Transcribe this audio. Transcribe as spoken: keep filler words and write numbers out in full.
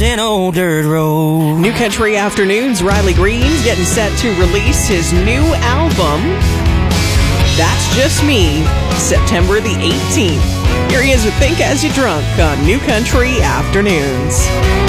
an old dirt road. New Country Afternoons, Riley Green's getting set to release his new album, That's Just Me, September the eighteenth. Here he is with Think As You Drunk on New Country Afternoons.